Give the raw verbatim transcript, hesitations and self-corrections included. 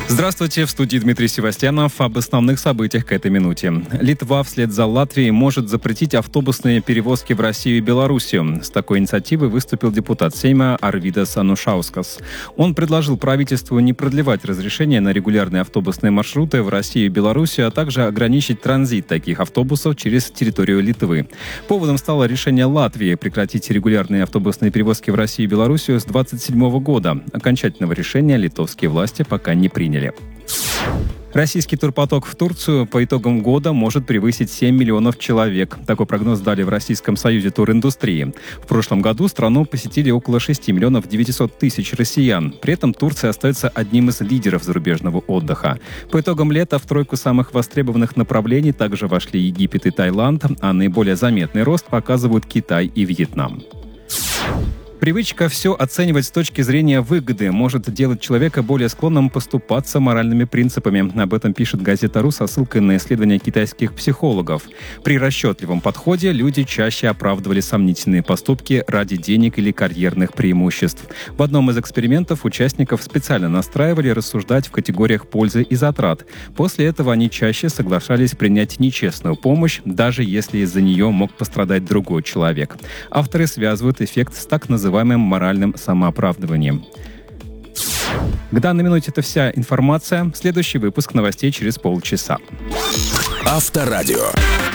Здравствуйте, в студии Дмитрий Севастьянов. Об основных событиях к этой минуте. Литва вслед за Латвией может запретить автобусные перевозки в Россию и Белоруссию. С такой инициативой выступил депутат Сейма Арвидас Анушаускас. Он предложил правительству не продлевать разрешение на регулярные автобусные маршруты в Россию и Белоруссию, а также ограничить транзит таких автобусов через территорию Литвы. Поводом стало решение Латвии прекратить регулярные автобусные перевозки в Россию и Белоруссию с двадцать седьмого года. Окончательного решения литовские власти пока не приняли. Российский турпоток в Турцию по итогам года может превысить семь миллионов человек. Такой прогноз дали в Российском союзе туриндустрии. В прошлом году страну посетили около шесть миллионов девятьсот тысяч россиян. При этом Турция остается одним из лидеров зарубежного отдыха. По итогам лета в тройку самых востребованных направлений также вошли Египет и Таиланд, а наиболее заметный рост показывают Китай и Вьетнам. Привычка все оценивать с точки зрения выгоды может делать человека более склонным поступаться моральными принципами. Об этом пишет газета «Ру» со ссылкой на исследования китайских психологов. При расчетливом подходе люди чаще оправдывали сомнительные поступки ради денег или карьерных преимуществ. В одном из экспериментов участников специально настраивали рассуждать в категориях пользы и затрат. После этого они чаще соглашались принять нечестную помощь, даже если из-за нее мог пострадать другой человек. Авторы связывают эффект с так называемым называемым моральным самооправдыванием. К данной минуте это вся информация. Следующий выпуск новостей через полчаса. Авторадио.